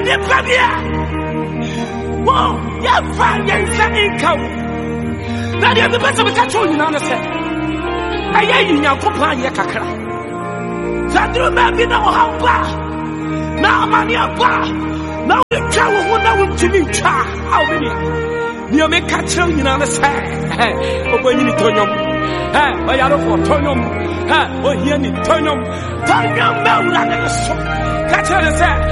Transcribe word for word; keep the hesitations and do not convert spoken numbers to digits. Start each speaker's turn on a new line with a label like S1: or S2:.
S1: Nipabia. Whoa, you're fine, you're income. Now you're the best of the country, you understand. I hear you now, Papa, Yakaka. That you may be no how far. Now, money are far. Now the cow will know to be child. How many? You may catch him, you understand. Oh, when you need to know. Ah, I don't for Tonum. Ah, oh, here need Tonum. Tonum, no, catch her and say.